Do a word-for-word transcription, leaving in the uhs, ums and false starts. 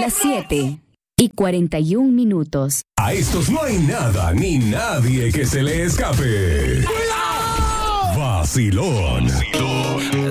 Las siete y cuarenta y un minutos. A estos no hay nada ni nadie que se le escape. ¡Vacilón! Vacilón.